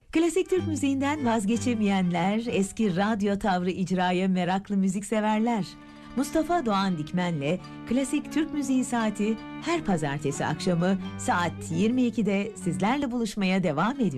Klasik Türk müziğinden vazgeçemeyenler, eski radyo tavrı icraya meraklı müzikseverler. Mustafa Doğan Dikmen'le Klasik Türk Müziği Saati her pazartesi akşamı saat 22'de sizlerle buluşmaya devam ediyor.